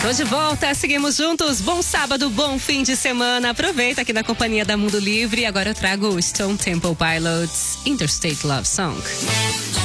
Tô de volta, seguimos juntos. Bom sábado, bom fim de semana. Aproveita aqui na companhia da Mundo Livre. Agora eu trago o Stone Temple Pilots Interstate Love Song.